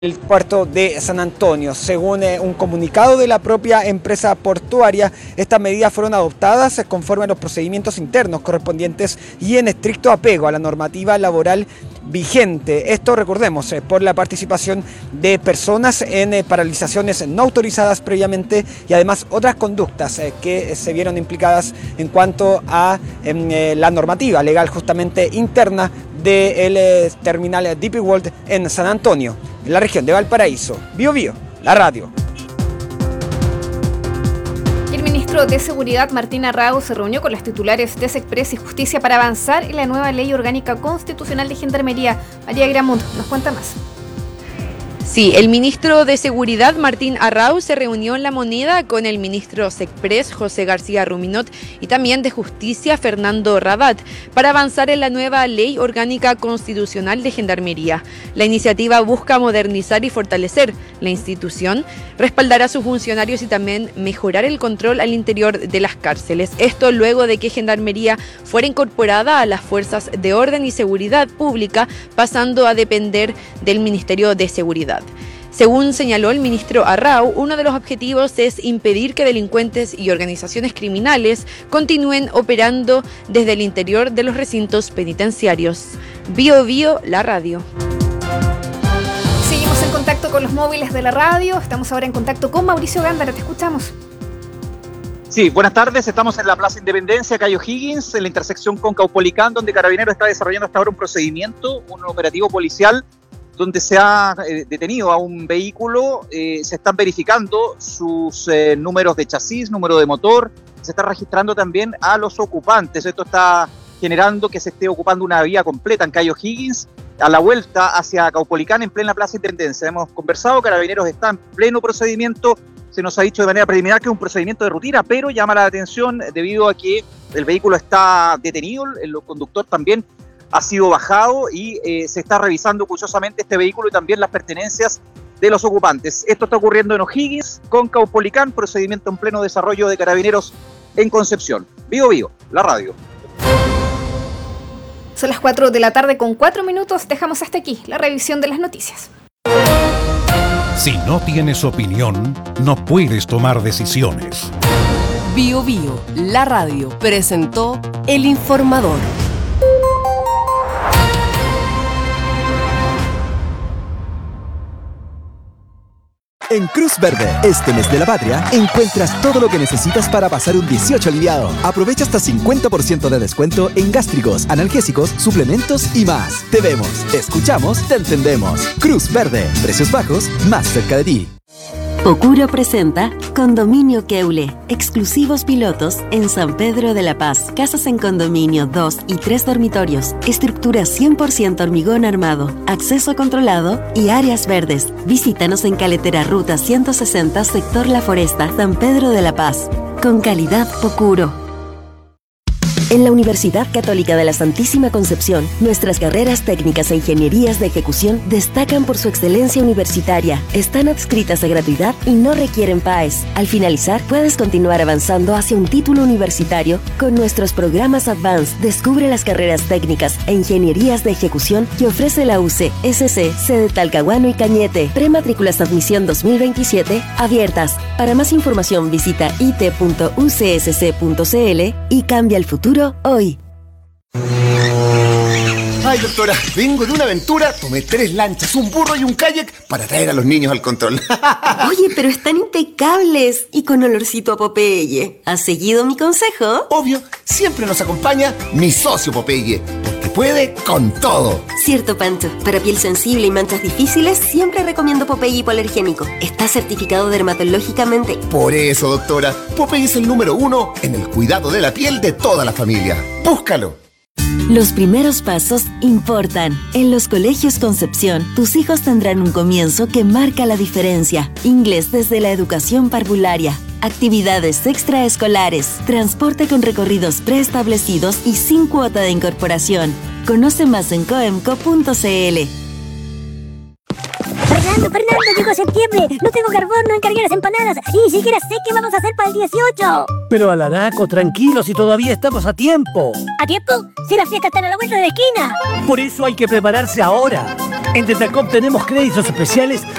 el puerto de San Antonio. Según un comunicado de la propia empresa portuaria, estas medidas fueron adoptadas conforme a los procedimientos internos correspondientes y en estricto apego a la normativa laboral vigente. Esto, recordemos, por la participación de personas en paralizaciones no autorizadas previamente y además otras conductas que se vieron implicadas en cuanto a la normativa legal justamente interna del terminal DP World en San Antonio, en la región de Valparaíso. Bio Bio, la radio. El ministro de Seguridad, Martín Arrau, se reunió con los titulares de Sexpress y Justicia para avanzar en la nueva Ley Orgánica Constitucional de Gendarmería. María Gramunt nos cuenta más. Sí, el ministro de Seguridad, Martín Arrau, se reunió en La Moneda con el ministro Sexpress, José García Ruminot, y también de Justicia, Fernando Rabat, para avanzar en la nueva Ley Orgánica Constitucional de Gendarmería. La iniciativa busca modernizar y fortalecer la institución, respaldar a sus funcionarios y también mejorar el control al interior de las cárceles. Esto luego de que Gendarmería fuera incorporada a las Fuerzas de Orden y Seguridad Pública, pasando a depender del Ministerio de Seguridad. Según señaló el ministro Arrau, uno de los objetivos es impedir que delincuentes y organizaciones criminales continúen operando desde el interior de los recintos penitenciarios. Bio Bio, la radio. Seguimos en contacto con los móviles de la radio. Estamos ahora en contacto con Mauricio Gándara. Te escuchamos. Sí, buenas tardes. Estamos en la Plaza Independencia, calle O'Higgins, en la intersección con Caupolicán, donde Carabineros está desarrollando hasta ahora un procedimiento, un operativo policial, donde se ha detenido a un vehículo. Se están verificando sus números de chasis, número de motor, se está registrando también a los ocupantes. Esto está generando que se esté ocupando una vía completa en calle O'Higgins, a la vuelta hacia Caupolicán, en plena Plaza Intendencia. Hemos conversado, Carabineros está en pleno procedimiento. Se nos ha dicho de manera preliminar que es un procedimiento de rutina, pero llama la atención debido a que el vehículo está detenido, el conductor también ha sido bajado y se está revisando cuidadosamente este vehículo y también las pertenencias de los ocupantes. Esto está ocurriendo en O'Higgins, con Caupolicán, procedimiento en pleno desarrollo de Carabineros en Concepción. Bio Bio, la radio. Son las 4 de la tarde con 4 minutos. Dejamos hasta aquí la revisión de las noticias. Si no tienes opinión, no puedes tomar decisiones. Bio Bio, la radio, presentó El Informador. En Cruz Verde, este mes de la patria, encuentras todo lo que necesitas para pasar un 18 aliviado. Aprovecha hasta 50% de descuento en gástricos, analgésicos, suplementos y más. Te vemos, escuchamos, te entendemos. Cruz Verde, precios bajos, más cerca de ti. Pocuro presenta Condominio Keule, exclusivos pilotos en San Pedro de la Paz. Casas en condominio 2 y 3 dormitorios, estructura 100% hormigón armado, acceso controlado y áreas verdes. Visítanos en Caletera Ruta 160, sector La Foresta, San Pedro de la Paz. Con calidad Pocuro. En la Universidad Católica de la Santísima Concepción, nuestras carreras técnicas e ingenierías de ejecución destacan por su excelencia universitaria. Están adscritas a gratuidad y no requieren PAES. Al finalizar, puedes continuar avanzando hacia un título universitario con nuestros programas Advanced. Descubre las carreras técnicas e ingenierías de ejecución que ofrece la UC, SC, sede Talcahuano y Cañete. Prematrículas de admisión 2027 abiertas. Para más información visita it.ucsc.cl y cambia el futuro hoy. Ay, doctora, vengo de una aventura, tomé 3 lanchas, un burro y un kayak para traer a los niños al control. Oye, pero están impecables y con olorcito a Popeye. ¿Has seguido mi consejo? Obvio, siempre nos acompaña mi socio Popeye, porque puede con todo. Cierto, Pancho. Para piel sensible y manchas difíciles, siempre recomiendo Popeye hipoalergénico. Está certificado dermatológicamente. Por eso, doctora, Popeye es el número 1 en el cuidado de la piel de toda la familia. ¡Búscalo! Los primeros pasos importan. En los colegios Concepción, tus hijos tendrán un comienzo que marca la diferencia. Inglés desde la educación parvularia, actividades extraescolares, transporte con recorridos preestablecidos y sin cuota de incorporación. Conoce más en coemco.cl. Fernando, llegó septiembre. No tengo carbón, no encargué las empanadas. Y ni siquiera sé qué vamos a hacer para el 18. Pero Alaraco, tranquilo, si todavía estamos a tiempo. ¿A tiempo? Si las fiestas están a la vuelta de la esquina. Por eso hay que prepararse ahora. En Tetacop tenemos créditos especiales